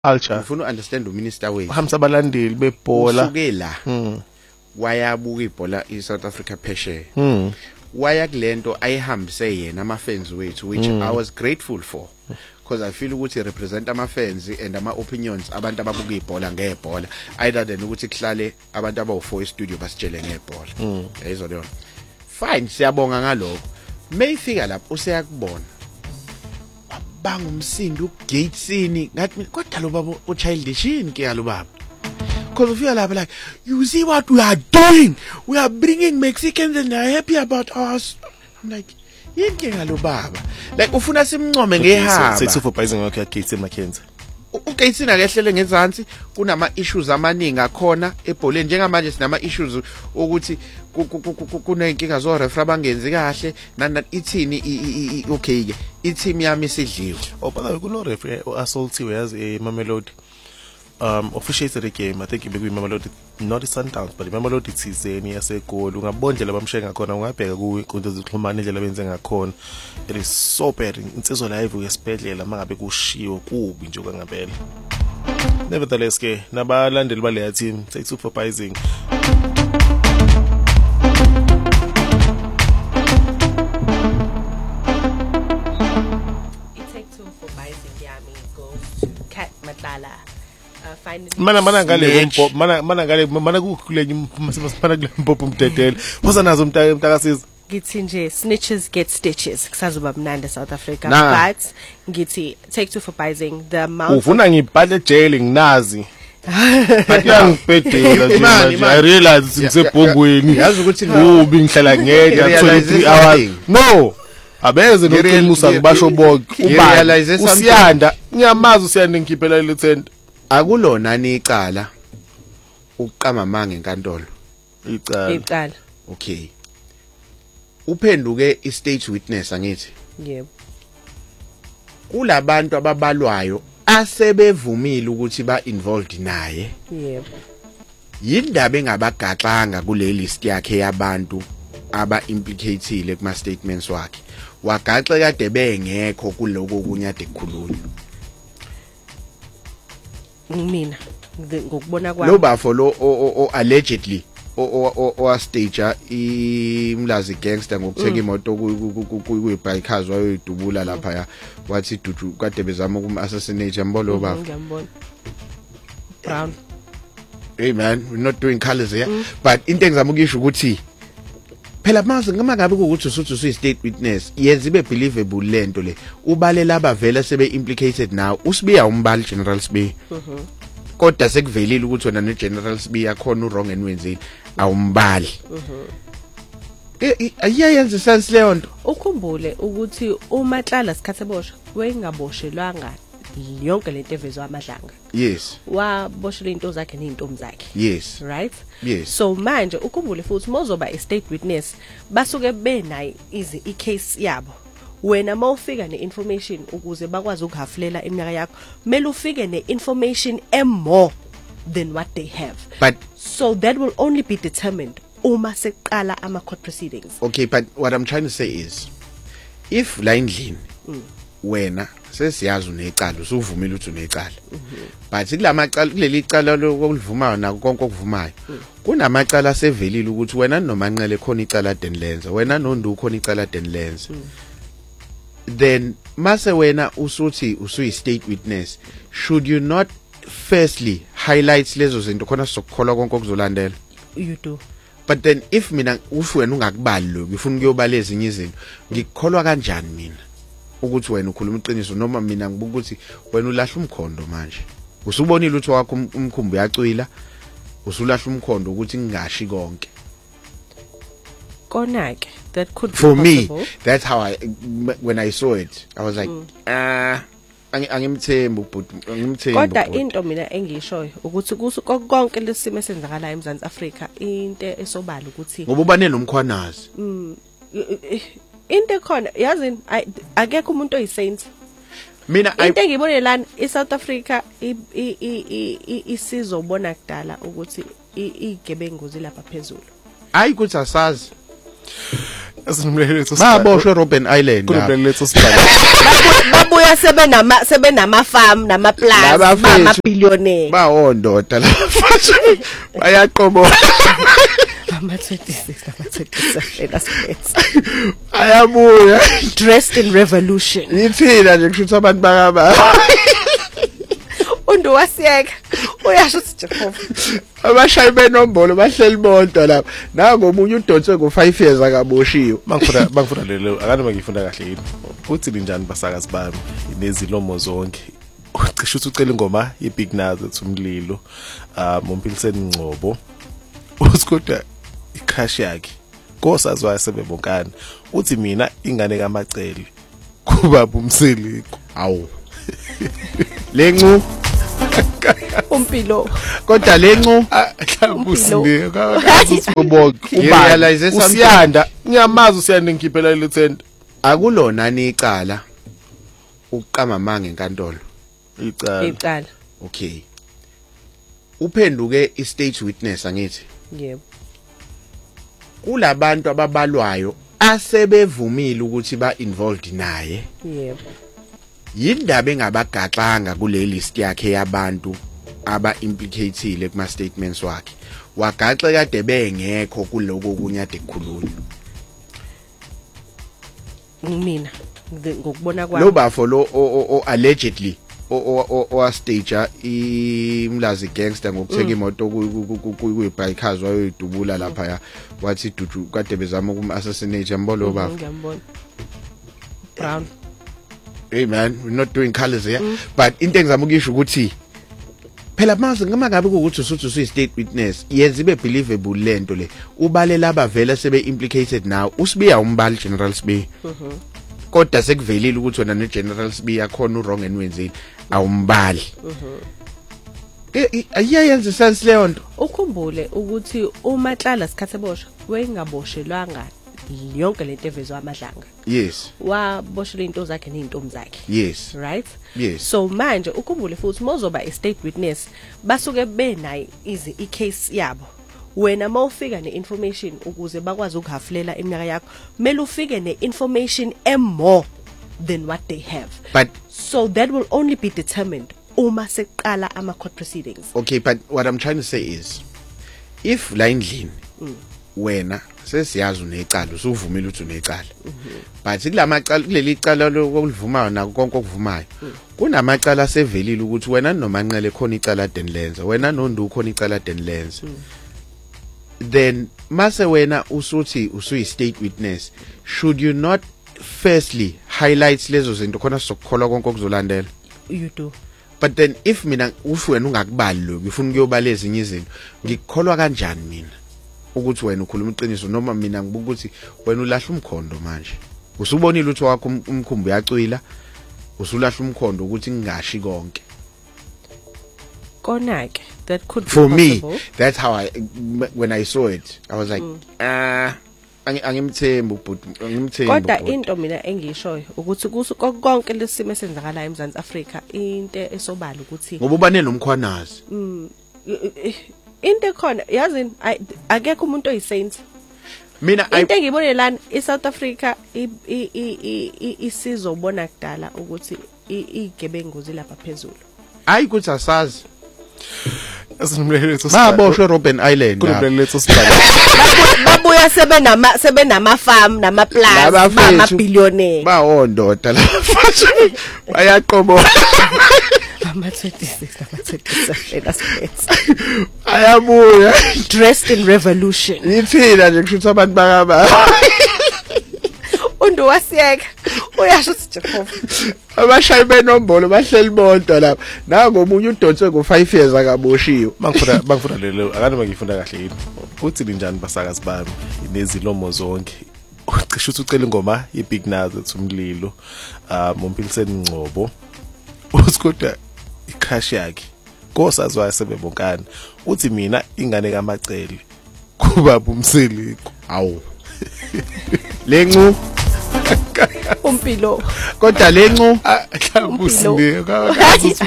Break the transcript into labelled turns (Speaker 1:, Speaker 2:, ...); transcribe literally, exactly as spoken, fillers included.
Speaker 1: culture
Speaker 2: ufuna understand uminister wethu
Speaker 1: uhamisa abalandeli bebhola
Speaker 2: usuke la
Speaker 1: mm.
Speaker 2: wayabuka ibhola iSouth Africa phesheya
Speaker 1: mm.
Speaker 2: waya kulento ayihambise yena ama fans wethu which mm. I was grateful for because I feel ukuthi represent ama fans and ama opinions abantu ababuka ibhola ngebhola either than ukuthi kuhlale abantu abawu four studio basitshele ngebhola yayizo leyo fine siyabonga ngalokho mayifika lapho useyakubona banga umsindo ugatesini ngathi kodwa lo baba o childish yini ke yalo baba because ufika lapha like you see what we are doing we are bringing Mexicans and they are happy about us. I'm like yini ke ngalo baba like ufuna simncome ngehaba
Speaker 1: sekusupervising wakhe yaGates eMckenzie
Speaker 2: uGates akehlele ngezansi kunama issues amaningi akhona ebholeni njengamanje sinama issues ukuthi kunenkinga zo referee bangenzi kahle nana ithini okay ke i-team yami isidliwe
Speaker 1: oh but kuno referee assaultiwe yazi eMamelodi um officiated the game I think ibekwe iMamelodi not Sundowns but iMamelodi thizeni yasegoli ungabondlela bamshenga khona ungabheka kuinkundla zokuxhumana indlela benze ngakhona it is so bad insizwa la ivuke esibhedlela mangabe kushiwo kubi nje kangabela nevertheless ke nabalandeli bale team take supervising mana mana ngale impop mana mana ngale mana kukhulenya masipana kule impop umdedele hoza nazo umntaka umntakasiza
Speaker 3: ngithi nje snitches get stitches kusazoba mnandi South Africa nah. But ngithi take two for biting the amount
Speaker 1: ufuna ngibhale jail nginazi but yangibhedela nje manje I realize ngisebhongweni
Speaker 2: yazi ukuthi
Speaker 1: ubi ngihlala ngeke twenty-three hours no abeze nokuqimusa ngibasho bonke ubani usiyanda ngiyamazi usiyanda ngikhiphela ile tent
Speaker 2: akulona nicala uqama manga enkantolo
Speaker 1: icala
Speaker 3: icala
Speaker 2: okay uphenduke i-state witness angithi
Speaker 3: yebo
Speaker 2: kulabantu ababalwayo asebevumile ukuthi ba involved naye
Speaker 3: yebo
Speaker 2: yindaba engabagaxanga kule list yakhe yabantu aba implicated kuma statements wakhe wagaxe kade bengekho kuloko kunyade kukhulunywa
Speaker 3: mina ngokubona kwami
Speaker 2: lo bafo lo allegedly o o stage imlazi gangster ngokutheka imoto kuyibikers wayidubula lapha ya wathi dudu kade bezama ukum assassinate yambolo bafo
Speaker 3: ngiyambona brown
Speaker 2: hey man we're not doing colors here mm. But into engizama ukisho ukuthi phela manje ngama ngabe ukuthi usuthi usuyi state witness yenza ibe believable lento le ubalela abavela sebe implicated now usibiya umbali General Sibiya
Speaker 3: mhm
Speaker 2: kodwa sekuvelile ukuthi wena ne General Sibiya khona uwrong enwenzile awumbali
Speaker 3: mhm
Speaker 2: eh ayiyenza sense leyo nto
Speaker 3: ukhumbule ukuthi uMatlala sikhathe bosha wayengaboshelwanga yonke lento evezwe amadlanga
Speaker 2: yes
Speaker 3: waboshelwa into zakhe nezintombi zakhe
Speaker 2: yes
Speaker 3: right
Speaker 2: yes
Speaker 3: so manje ukhumbule futhi mozoba a state witness basuke benayi izi icase yabo wena mawufika neinformation ukuze bakwazi ukuhafulela iminyaka yakho mele ufike neinformation emore than what they have
Speaker 2: but
Speaker 3: so that will only be determined uma seqala ama court proceedings
Speaker 2: okay but what I'm trying to say is if la endlini mm. wena sesiyazi unecala usuvumile ukuthi unecala but kulamacala kuleli cala lokulivumayo nako konke okuvumayo kunamacala asevelile ukuthi wena nomanqele khona icala denlenza wena nondu khona icala denlenza then mase wena usuthi usuyi state witness should you not firstly highlight lezo zinto khona sokukholwa konke okuzolandela
Speaker 3: you do
Speaker 2: but then if mina usho wena ungakubali lo ngifuna ukuyobala ezinye izinto ngikholwa kanjani mina ukuthi wena ukhuluma iqiniso noma mina ngibuka ukuthi wena ulahla umkhondo manje usubonile ukuthi wakho umkhumbi uyacwila usulahla umkhondo ukuthi ngingashi konke
Speaker 3: konake that could be
Speaker 2: for
Speaker 3: possible.
Speaker 2: Me that's how I when I saw it I was like
Speaker 3: mm.
Speaker 2: ah angimthembu but angimthembu
Speaker 3: kodwa into mina engishoyo ukuthi konke lesimo esenzakala eMzansi Afrika into esobala ukuthi
Speaker 2: ngoba ubane nomkhwanazi
Speaker 3: mm into khona yazi akekho umuntu oyisaint mina into engibone lana eSouth Africa isizobona kudala ukuthi igebengu zilapha phezulu
Speaker 2: hayi ukuthi asazi
Speaker 1: Asimlele lethu
Speaker 2: baboshwe Robben Island
Speaker 1: kunomlele lethu sibhala.
Speaker 3: Babuya sebenama sebenama farm nama plus bama billionaire.
Speaker 2: Bawondoda labafazi bayaqobola.
Speaker 3: Ama twenty-six nama twenty-seven aspects.
Speaker 2: Ayabuya
Speaker 3: Dressed in revolution.
Speaker 2: Yithina nje kusho abantu bakaba.
Speaker 3: Undu wasiyeka uyasho ukuthi Jehova
Speaker 2: abashayi benombolo bahleli bonke lapha nango omunye udonse ngo five years akaboshiwe
Speaker 1: mangifuna bangifuna lelo akade mangifunda kahle yini uthi njani basakazi bami nezilomo zonke ucisha ukuthi ucela ingoma yeBig Nazo ethi umlilo um umphiliseni Ngcobo usikhoda icrash yakhe kosazwayo sebebonkana uthi mina ingane kaMacele kubaba umseliko
Speaker 2: awu lencu
Speaker 3: umpilo
Speaker 2: kodwa lencu
Speaker 1: mhlawumbe
Speaker 2: ubonke realize
Speaker 1: usiyanda ngiyamazi usiyanda ngikhiphela le tent
Speaker 2: akulona nicala uqama manga enkantolo
Speaker 1: icala
Speaker 3: icala
Speaker 2: okay uphenduke i-state witness angithi
Speaker 3: yebo
Speaker 2: kulabantu ababalwayo asebevumile ukuthi ba involved naye
Speaker 3: yebo
Speaker 2: yindaba engabagaxanga kule list yakhe yabantu aba implicatedile kuma statements wakhe wagaxe kade bengekho kuloko kunyade kukhulunywa
Speaker 3: mina ngokubona kwami
Speaker 2: lo bafo lo allegedly o o stage imlazi gangster ngokutheka imoto kuyibikers wayoidubula lapha wathi dudu kade bezama ukum assassinate yambona lo bafo
Speaker 3: ngiyambona Brown.
Speaker 2: Hey man, we're not doing colors here. Mm. But into engizama ukisho ukuthi phela manje ngama ngabe ukuthi usuthi usuyi state witness yenza ibe believable lento le ubalela abavela sebe implicated now usibiya umbali General Sibiya. Mhm. Kodwa sekuvelile ukuthi wena ne General Sibiya khona u wrong enwenzile awumbali. Mhm. Eh ayiyenza sense leyo nto.
Speaker 3: Ukhumbule ukuthi uMatlala sikhathe bosha wayengaboshelwanga yonke lento evezwe amadlanga.
Speaker 2: Yes.
Speaker 3: Waboshelwa into zakhe nezintombi zakhe.
Speaker 2: Yes.
Speaker 3: Right?
Speaker 2: Yes.
Speaker 3: So manje ukhumbule futhi mozoba a state witness basuke benayi izi icase yabo. Wena mawufika neinformation ukuze bakwazi ukuhafulela iminyaka yakho, mele ufike neinformation emore than what they have.
Speaker 2: But
Speaker 3: so that will only be determined uma seqala ama court proceedings.
Speaker 2: Okay, but what I'm trying to say is if la endlini mm. wena sesiyazi unecala usuvumile ukuthi unecala but kulamacala kuleli cala lokuvumayo nako konke okuvumayo kunamacala sevelile ukuthi wena noManqele khona icala denlenza wena noNdu khona icala denlenza then mase wena usuthi usuyi state witness should you not firstly highlight lezo zinto khona sokukholwa konke okuzolandela
Speaker 3: you do
Speaker 2: but then if mina usho wena ungakubali lo ngifuna ukuyobala ezinye izinto ngikholwa kanjani mina ukuthi wena ukhuluma iqiniso noma mina ngibuka ukuthi wena ulahla umkhondo manje usubonile ukuthi wakho umkhumbi uyacwila usulahla umkhondo ukuthi ngingashi konke
Speaker 3: konake that could
Speaker 2: for
Speaker 3: be
Speaker 2: me
Speaker 3: possible.
Speaker 2: That's how I when I saw it I was like ah angimthembi ubhuti angimthembi
Speaker 3: kodwa into mina engishoyo ukuthi kuso konke lesimo esenzakala eMzansi Afrika into esobala ukuthi
Speaker 2: ngoba ubane nomkhwanazi
Speaker 3: into ekhona yazi akekho umuntu oyisaint
Speaker 2: mina
Speaker 3: into engibone lana eSouth Africa isizobona kudala ukuthi igebengu zilapha phezulu
Speaker 2: hayi ukuthi asazi
Speaker 1: asimlele lethu
Speaker 2: baboshwe Robben Island
Speaker 1: kunomlele lethu sibhala.
Speaker 3: Babuya sebenama sebenama farm nama plus bama billionaire
Speaker 2: bawondoda labafazi bayaqobola
Speaker 3: ama twenty-six nama twenty-seven aspects
Speaker 2: ayabuya
Speaker 3: dressed in revolution
Speaker 2: yithina nje kusho abantu bakaba
Speaker 3: undu wasiyeka uyasho ukuthi Jehova
Speaker 2: abashayi benombolo bahleli bonke lapha nango omunye udonse ngo five years akaboshiwe
Speaker 1: mangifuna bangifuna lelo akade mangifunda kahle yini uthi njani basakazi bami nezilomo zonke ucisha ukuthi ucela ingoma yeBig Nazo ethi umlilo um umphiliseni Ngcobo usikhoda icrash yakhe kosazwayo sebebonkana uthi mina ingane kaMacele kubaba umseliko
Speaker 2: awu lencu
Speaker 3: umpilo
Speaker 2: kodwa lencu
Speaker 1: mhlawumbe usibeka